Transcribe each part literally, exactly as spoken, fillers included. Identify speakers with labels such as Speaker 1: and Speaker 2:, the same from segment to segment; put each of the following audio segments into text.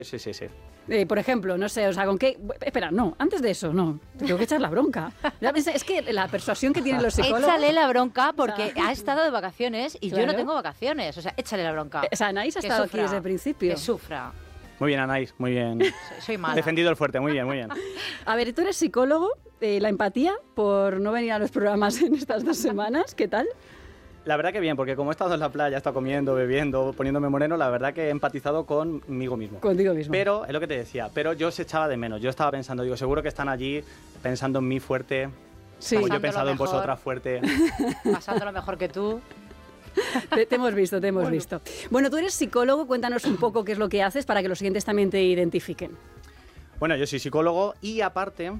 Speaker 1: Sí, sí, sí.
Speaker 2: Eh, por ejemplo, no sé, o sea, ¿con qué? Espera, no, antes de eso, no. Te tengo que echar la bronca. Es que la persuasión que tienen los psicólogos...
Speaker 3: Échale la bronca porque
Speaker 2: o sea,
Speaker 3: ha estado de vacaciones y
Speaker 2: claro.
Speaker 3: yo no tengo vacaciones. O sea, échale la bronca.
Speaker 2: O sea, Anaís ha
Speaker 3: Que
Speaker 2: estado
Speaker 3: sufra,
Speaker 2: aquí desde el principio.
Speaker 3: Que sufra.
Speaker 1: Muy bien, Anaís, muy bien.
Speaker 3: Soy, soy mala.
Speaker 1: Defendido el fuerte, muy bien, muy bien.
Speaker 2: A ver, tú eres psicólogo, eh, la empatía por no venir a los programas en estas dos semanas, ¿qué tal?
Speaker 1: La verdad que bien, porque como he estado en la playa, he estado comiendo, bebiendo, poniéndome moreno, la verdad que he empatizado conmigo mismo.
Speaker 2: Contigo mismo.
Speaker 1: Pero, es lo que te decía, pero yo se echaba de menos. Yo estaba pensando, digo, seguro que están allí pensando en mí fuerte.
Speaker 2: Sí.
Speaker 1: Como yo he
Speaker 3: Pasándolo
Speaker 1: pensado en
Speaker 3: mejor.
Speaker 1: vosotras fuerte.
Speaker 3: Pasándolo mejor que tú.
Speaker 2: Te, te hemos visto, te hemos
Speaker 1: Bueno.
Speaker 2: visto. Bueno, tú eres psicólogo, cuéntanos un poco qué es lo que haces para que los siguientes también te identifiquen.
Speaker 1: Bueno, yo soy psicólogo y aparte,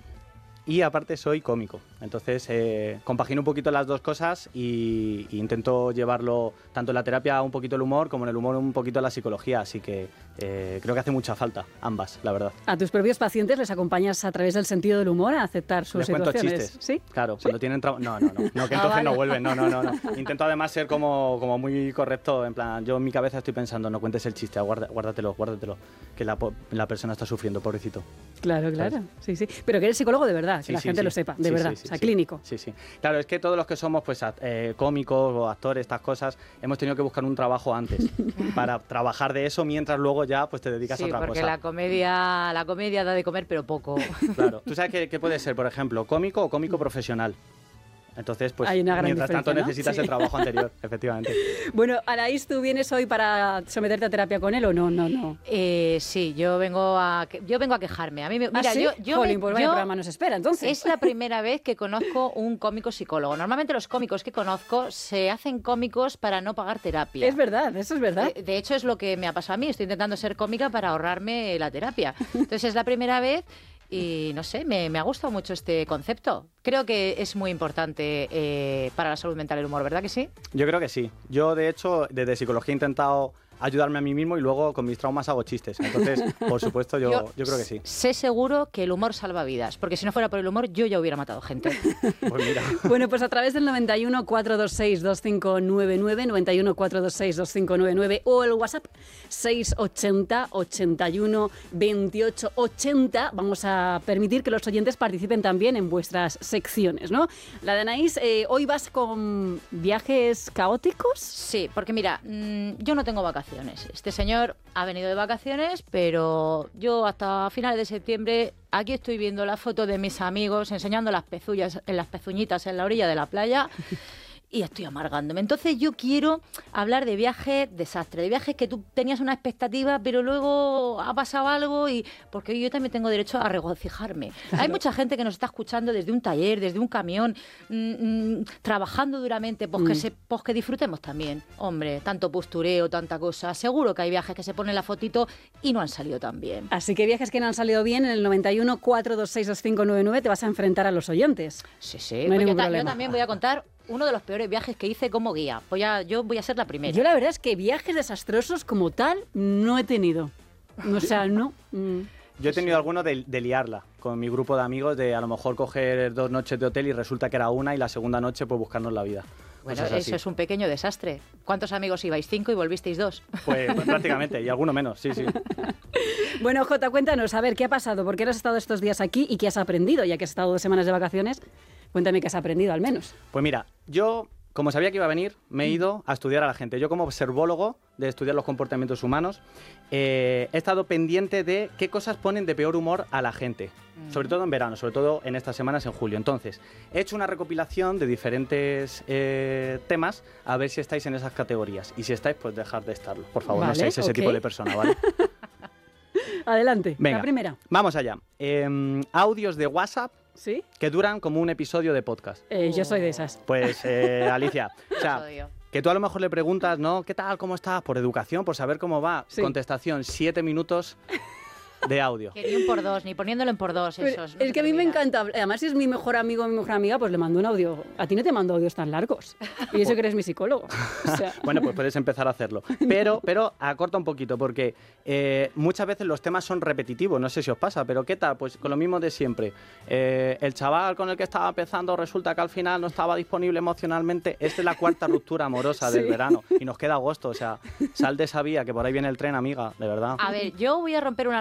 Speaker 1: y aparte soy cómico. Entonces, eh, compagino un poquito las dos cosas y, y intento llevarlo tanto en la terapia un poquito el humor como en el humor un poquito la psicología. Así que eh, creo que hace mucha falta ambas, la verdad.
Speaker 2: ¿A tus propios pacientes les acompañas a través del sentido del humor a aceptar sus
Speaker 1: Les cuento
Speaker 2: situaciones?
Speaker 1: chistes.
Speaker 2: ¿Sí?
Speaker 1: Claro, cuando tienen trauma. No, no, no, no, que
Speaker 2: Ah,
Speaker 1: entonces
Speaker 2: vale.
Speaker 1: no vuelven. No, no, no, no. Intento además ser como, como muy correcto. En plan, yo en mi cabeza estoy pensando, no cuentes el chiste, guarda, guárdatelo, guárdatelo. Que la, po- la persona está sufriendo, pobrecito.
Speaker 2: Claro, claro. Sí, sí. Pero que eres psicólogo de verdad, que
Speaker 1: Sí,
Speaker 2: la
Speaker 1: sí,
Speaker 2: gente
Speaker 1: sí.
Speaker 2: lo sepa, de
Speaker 1: Sí,
Speaker 2: verdad.
Speaker 1: sí, sí,
Speaker 2: o sea,
Speaker 1: sí.
Speaker 2: clínico.
Speaker 1: Sí, sí. Claro, es que todos los que somos pues act- eh, cómicos o actores, estas cosas, hemos tenido que buscar un trabajo antes para trabajar de eso mientras luego ya pues te dedicas
Speaker 3: Sí,
Speaker 1: a otra
Speaker 3: porque
Speaker 1: cosa.
Speaker 3: la comedia, la comedia da de comer, pero poco.
Speaker 1: Claro. ¿Tú sabes qué, qué puede ser, por ejemplo, cómico o cómico profesional? Entonces, pues
Speaker 2: Hay una gran
Speaker 1: mientras tanto
Speaker 2: diferencia, ¿no?
Speaker 1: necesitas
Speaker 2: Sí.
Speaker 1: el trabajo anterior, efectivamente.
Speaker 2: Bueno, Anaís, ¿tú vienes hoy para someterte a terapia con él o no? No, no.
Speaker 3: Eh, sí, yo vengo a que- yo vengo a quejarme. A mí me,
Speaker 2: ¿Ah,
Speaker 3: mira,
Speaker 2: sí?
Speaker 3: yo, yo,
Speaker 2: Jolín,
Speaker 3: me-
Speaker 2: pues vaya
Speaker 3: yo-
Speaker 2: programa nos espera, entonces.
Speaker 3: es la primera vez que conozco un cómico psicólogo. Normalmente los cómicos que conozco se hacen cómicos para no pagar terapia.
Speaker 2: Es verdad, eso es verdad.
Speaker 3: De, de hecho, es lo que me ha pasado a mí. Estoy intentando ser cómica para ahorrarme la terapia. Entonces, es la primera vez y, no sé, me, me ha gustado mucho este concepto. Creo que es muy importante eh, para la salud mental el humor, ¿verdad que sí?
Speaker 1: Yo creo que sí. Yo, de hecho, desde psicología he intentado ayudarme a mí mismo y luego con mis traumas hago chistes. Entonces, por supuesto, yo, yo creo que sí.
Speaker 3: Sé seguro que el humor salva vidas, porque si no fuera por el humor, yo ya hubiera matado gente.
Speaker 1: Pues mira.
Speaker 2: Bueno, pues a través del noventa y uno, cuatrocientos veintiséis, veinticinco noventa y nueve, noventa y uno, cuatrocientos veintiséis, veinticinco noventa y nueve o el WhatsApp seiscientos ochenta, ochenta y uno, veintiocho, ochenta. Vamos a permitir que los oyentes participen también en vuestras secciones, ¿no? La de Anaís, eh, hoy vas con viajes caóticos.
Speaker 3: Sí, porque mira, mmm, yo no tengo vacaciones. Este señor ha venido de vacaciones, pero yo hasta finales de septiembre aquí estoy viendo la foto de mis amigos enseñando las pezullas, las pezuñitas en la orilla de la playa. Y estoy amargándome. Entonces yo quiero hablar de viajes desastre, de viajes que tú tenías una expectativa, pero luego ha pasado algo y porque yo también tengo derecho a regocijarme. Hay mucha gente que nos está escuchando desde un taller, desde un camión, mmm, mmm, trabajando duramente, pues,
Speaker 2: Mm.
Speaker 3: que se, pues que disfrutemos también. Hombre, tanto postureo, tanta cosa. Seguro que hay viajes que se ponen la fotito y no han salido tan bien.
Speaker 2: Así que viajes que no han salido bien, en el noventa y uno, cuatrocientos veintiséis, veinticinco noventa y nueve te vas a enfrentar a los oyentes.
Speaker 3: Sí, sí.
Speaker 2: No hay
Speaker 3: Pues yo,
Speaker 2: ningún
Speaker 3: ta- yo
Speaker 2: problema.
Speaker 3: también voy a contar uno de los peores viajes que hice como guía. Voy a, yo voy a ser la primera.
Speaker 2: Yo la verdad es que viajes desastrosos como tal no he tenido. O sea, no. mm.
Speaker 1: Yo he tenido alguno de, de liarla con mi grupo de amigos, de a lo mejor coger dos noches de hotel y resulta que era una y la segunda noche pues buscarnos la vida.
Speaker 3: Bueno,
Speaker 1: Cosas así.
Speaker 3: eso es un pequeño desastre. ¿Cuántos amigos ibais? ¿Cinco y volvisteis dos?
Speaker 1: Pues, pues prácticamente, y alguno menos, sí, sí.
Speaker 2: Bueno, Jota, cuéntanos, a ver, ¿qué ha pasado? ¿Por qué has estado estos días aquí y qué has aprendido? Ya que has estado dos semanas de vacaciones, cuéntame qué has aprendido al menos.
Speaker 1: Pues mira, yo, como sabía que iba a venir, me he ido a estudiar a la gente. Yo como observólogo de estudiar los comportamientos humanos, eh, he estado pendiente de qué cosas ponen de peor humor a la gente. Sobre todo en verano, sobre todo en estas semanas en julio. Entonces, he hecho una recopilación de diferentes eh, temas a ver si estáis en esas categorías. Y si estáis, pues dejad de estarlo. Por favor,
Speaker 2: Vale,
Speaker 1: no seáis ese
Speaker 2: ok.
Speaker 1: tipo de persona, ¿vale?
Speaker 2: Adelante,
Speaker 1: Venga,
Speaker 2: la primera.
Speaker 1: vamos allá. Eh, audios de WhatsApp
Speaker 2: ¿Sí?
Speaker 1: que duran como un episodio de podcast.
Speaker 2: Eh, yo soy de esas.
Speaker 1: Pues, eh, Alicia, o
Speaker 3: Los
Speaker 1: sea,
Speaker 3: odio.
Speaker 1: que tú a lo mejor le preguntas, ¿no? ¿Qué tal? ¿Cómo estás? Por educación, por saber cómo va.
Speaker 2: Sí.
Speaker 1: Contestación, siete minutos de audio.
Speaker 3: Que ni un por dos, ni poniéndolo en por dos,
Speaker 2: Pero
Speaker 3: esos. no
Speaker 2: es
Speaker 3: se
Speaker 2: que a mí me
Speaker 3: termina.
Speaker 2: encanta. Además, si es mi mejor amigo o mi mejor amiga, pues le mando un audio. A ti no te mando audios tan largos. Y eso que eres mi psicólogo. O sea,
Speaker 1: Bueno, pues puedes empezar a hacerlo. Pero, pero acorta un poquito, porque eh, muchas veces los temas son repetitivos. No sé si os pasa, pero ¿qué tal? Pues con lo mismo de siempre. Eh, el chaval con el que estaba empezando resulta que al final no estaba disponible emocionalmente. Esta es la cuarta ruptura amorosa del
Speaker 2: Sí.
Speaker 1: verano. Y nos queda agosto. O sea, sal de esa vía, que por ahí viene el tren, amiga, de verdad.
Speaker 3: A ver, yo voy a romper una